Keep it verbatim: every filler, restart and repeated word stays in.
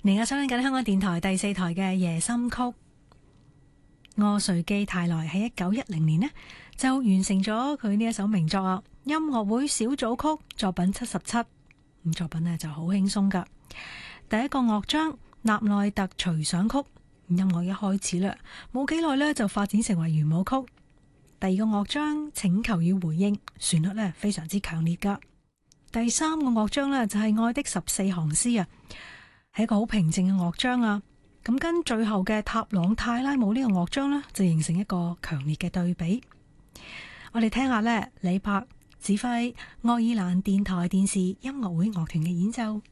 而家收聽緊香港電台第四台嘅夜心曲。柯瑞基泰來喺一九一零年呢就完成咗佢呢一首名作啊，音樂會小組曲作品七十七。咁作品呢就好輕鬆噶。第一個樂章納內特隨想曲，音樂一開始啦，冇幾耐呢就發展成為圓舞曲。第二個樂章請求與回應，旋律呢非常之強烈噶。第三個樂章呢就係愛的十四行詩啊，係一個好平靜嘅樂章啊。咁跟最後嘅塔朗泰拉姆呢個樂章呢，就形成一個強烈嘅對比。我哋聽下呢，李柏指揮愛爾蘭電台電視音樂會樂團嘅演奏。